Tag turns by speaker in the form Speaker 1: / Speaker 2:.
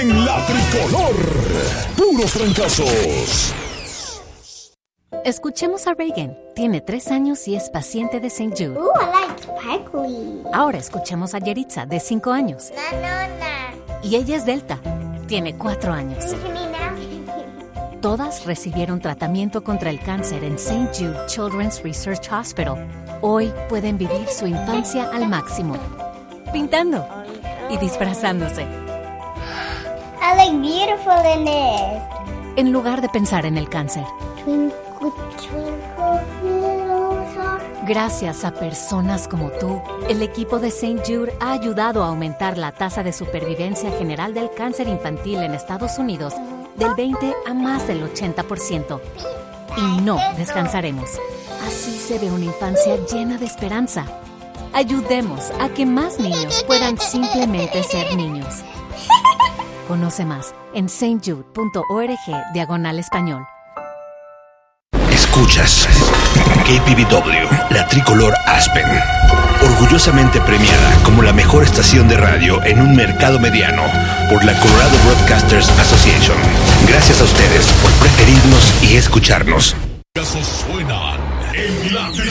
Speaker 1: en La Tricolor. Puros fracasos.
Speaker 2: Escuchemos a Reagan. Tiene 3 años y es paciente de St. Jude.
Speaker 3: Ooh, I like sparkly.
Speaker 2: Ahora escuchemos a Yeritza, de 5 años.
Speaker 3: No.
Speaker 2: Y ella es Delta. Tiene 4 años. Todas recibieron tratamiento contra el cáncer en St. Jude Children's Research Hospital. Hoy pueden vivir su infancia al máximo, pintando y disfrazándose.
Speaker 3: I look beautiful in this.
Speaker 2: En lugar de pensar en el cáncer.
Speaker 3: Twinkle, twinkle, little star.
Speaker 2: Gracias a personas como tú, el equipo de St. Jude ha ayudado a aumentar la tasa de supervivencia general del cáncer infantil en Estados Unidos del 20 a más del 80%. Y no descansaremos. Así se ve una infancia llena de esperanza. Ayudemos a que más niños puedan simplemente ser niños. Conoce más en stjude.org/español.
Speaker 4: Escuchas KPVW, la Tricolor Aspen, orgullosamente premiada como la mejor estación de radio en un mercado mediano por la Colorado Broadcasters Association. Gracias a ustedes por preferirnos y escucharnos.
Speaker 1: Suenan en La